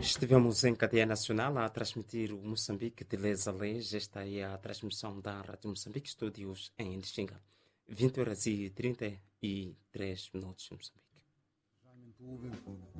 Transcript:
Estivemos em cadeia nacional a transmitir o Moçambique de Les a Les. Esta é a transmissão da Rádio Moçambique, estúdios em Lixinga. 20 horas e 33 minutos em Moçambique.